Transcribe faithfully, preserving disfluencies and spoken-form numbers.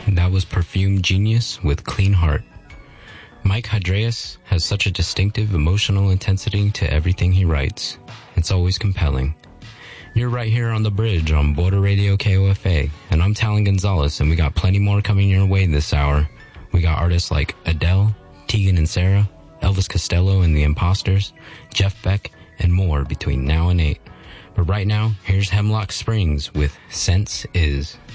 That was Perfume Genius with Clean Heart. Mike Hadreas has such a distinctive emotional intensity to everything he writes. It's always compelling. You're right here on The Bridge on Border Radio K O F A, and I'm Talon Gonzalez, and we got plenty more coming your way this hour. We got artists like Adele, Tegan and Sarah, Elvis Costello and the Imposters, Jeff Beck, and more between now and eight. But right now, here's Hemlock Springs with Sense Is.